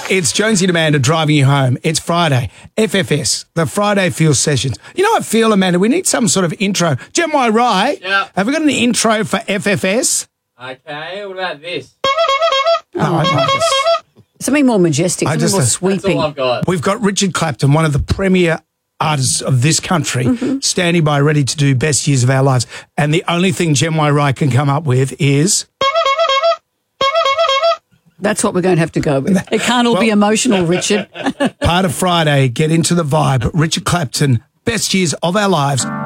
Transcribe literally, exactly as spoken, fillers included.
It's Jonesy and Amanda driving you home. It's Friday. F F S, the Friday Feel Sessions. You know, I feel, Amanda, we need some sort of intro. Jem Y Rye, yeah. Have we got an intro for F F S? Okay, what about this? No, I like this. Something more majestic, I something just- more that's sweeping. That's all I've got. We've got Richard Clapton, one of the premier artists of this country, Mm-hmm. standing by ready to do best years of our lives. And the only thing Jem Y Rye can come up with is... That's what we're going to have to go with. It can't all Well- be emotional, Richard. part of Friday, get into the vibe. Richard Clapton, best years of our lives.